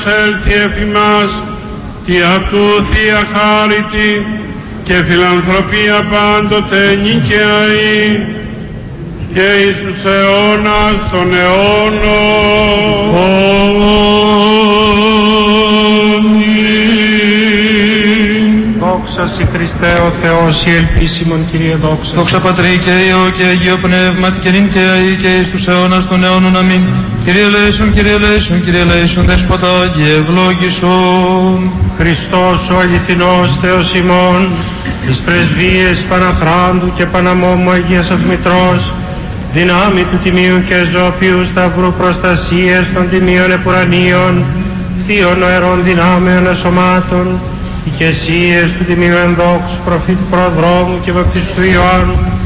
Έλθει εφ' ημάς, τι αυτού Θεία χάριτη και φιλανθρωπία πάντοτε νικαιαή και εις τους αιώνας των αιώνων. Αμήν. Δόξα σοι Χριστέ ο Θεός, η ελπίσιμον Κύριε δόξα. Δόξα Πατρί και Υιό και Αγίο Πνεύματι και νυν και αεί και εις τους αιώνας των αιώνων. Αμήν. Κύριε ελέησον, Κύριε ελέησον, Κύριε ελέησον, Δέσποτα και ευλόγησον. Χριστός ο αληθινός Θεός ημών, τις πρεσβείες Παναχράντου και Παναμόμου Αγίας Αυμητρός, δυνάμει του Τιμίου και Ζώπιου Σταυρού προστασίες των Τιμίων Επουρανίων, θείων οερών δυνάμεων εσωμάτων, οικεσίες του Τιμίου Ενδόξου Προφήτου Προδρόμου και Βαπτιστού Ιωάννου,